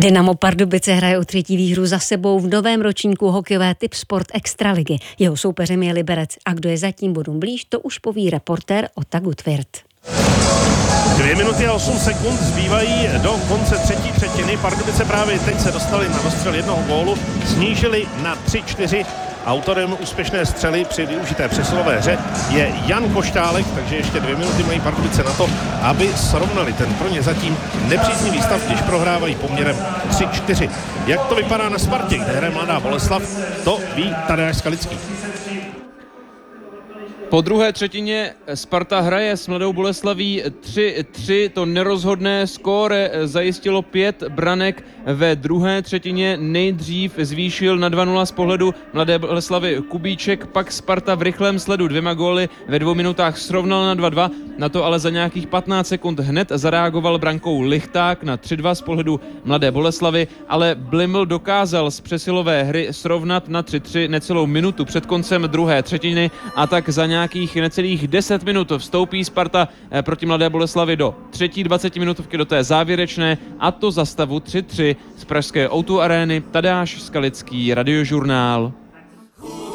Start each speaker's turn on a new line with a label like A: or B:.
A: Dynamo Pardubice hraje o třetí výhru za sebou v novém ročníku hokejové Tipsport Extraligy. Jeho soupeřem je Liberec a kdo je zatím bodům blíž, to už poví reportér Ota Gutwirth.
B: 2 minuty a 8 sekund zbývají do konce třetí třetiny. Pardubice právě teď se dostali na dostřel jednoho gólu, snížili na 3-4. Autorem úspěšné střely při využité přesilové hře je Jan Koštálek, takže ještě 2 minuty mají Pardubice na to, aby srovnali ten pro ně zatím nepříznivý stav, když prohrávají poměrem 3-4. Jak to vypadá na Spartě, kde hraje Mladá Boleslav, to ví Tadeáš Skalický.
C: Po druhé třetině Sparta hraje s Mladou Boleslaví 3-3, to nerozhodné skóre zajistilo 5 branek ve druhé třetině, nejdřív zvýšil na 2-0 z pohledu Mladé Boleslavy Kubíček, pak Sparta v rychlém sledu 2 góly ve 2 minutách srovnal na 2-2, na to ale za nějakých 15 sekund hned zareagoval brankou Lichták na 3-2 z pohledu Mladé Boleslavy, ale Bliml dokázal z přesilové hry srovnat na 3-3 necelou minutu před koncem druhé třetiny a tak za nějakých necelých 10 minut vstoupí Sparta proti Mladé Boleslavi do třetí 20 minutovky, do té závěrečné, a to za stavu 3-3 z pražské O2 arény. Tadeáš Skalický, Radiožurnál.